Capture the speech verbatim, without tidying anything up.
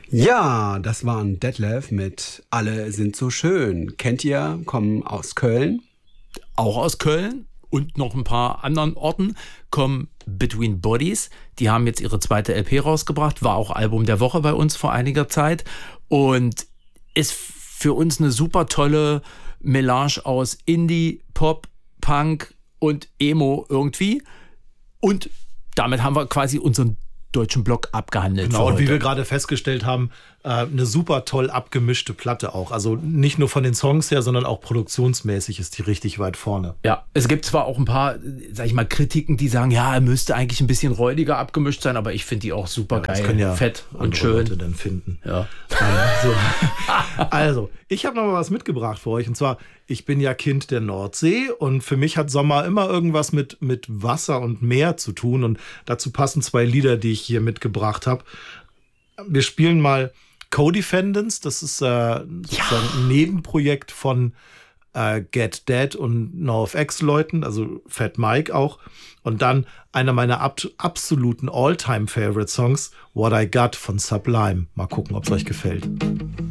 Ja, das waren Detlef mit Alle sind so schön. Kennt ihr, kommen aus Köln. Auch aus Köln und noch ein paar anderen Orten kommen Between Bodies. Die haben jetzt ihre zweite L P rausgebracht, war auch Album der Woche bei uns vor einiger Zeit und ist für uns eine super tolle Melange aus Indie, Pop, Punk und Emo irgendwie. Und damit haben wir quasi unseren deutschen Block abgehandelt. Genau, und wie wir gerade festgestellt haben, äh, eine super toll abgemischte Platte auch. Also nicht nur von den Songs her, sondern auch produktionsmäßig ist die richtig weit vorne. Ja, es gibt zwar auch ein paar, sag ich mal, Kritiken, die sagen, ja, er müsste eigentlich ein bisschen räudiger abgemischt sein, aber ich finde die auch super Ja, das geil, können ja fett und andere schön. Leute dann finden. Ja. Also, also ich habe noch mal was mitgebracht für euch. Und zwar, ich bin ja Kind der Nordsee und für mich hat Sommer immer irgendwas mit, mit Wasser und Meer zu tun. Und dazu passen zwei Lieder, die ich hier mitgebracht habe. Wir spielen mal Co-Defendants. Das ist äh, sozusagen ein Nebenprojekt von äh, Get Dead und NoFX-Leuten, also Fat Mike auch. Und dann einer meiner ab- absoluten All-Time-Favorite-Songs, What I Got von Sublime. Mal gucken, ob es euch gefällt.